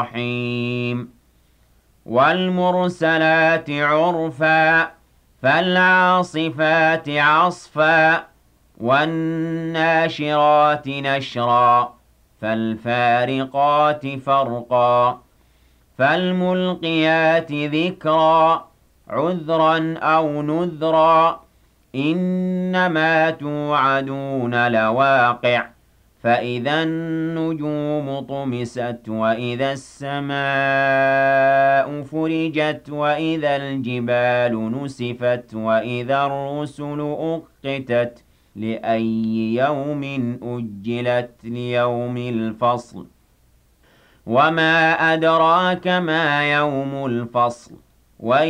الرحيم والمرسلات عرفا فالعاصفات عصفا والناشرات نشرا فالفارقات فرقا فالملقيات ذكرا عذرا أو نذرا إنما توعدون لواقع فإذا النجوم طمست وإذا السماء فرجت وإذا الجبال نسفت وإذا الرسل أقتت لأي يوم أجلت ليوم الفصل وما أدراك ما يوم الفصل